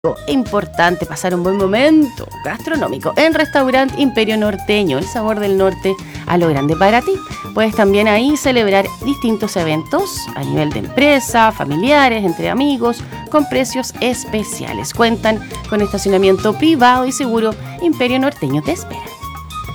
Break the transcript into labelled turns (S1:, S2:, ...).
S1: Importante pasar un buen momento gastronómico en Restaurante Imperio Norteño, el sabor del norte a lo grande para ti. Puedes también ahí celebrar distintos eventos a nivel de empresa, familiares, entre amigos, con precios especiales. Cuentan con estacionamiento privado y seguro. Imperio Norteño te espera.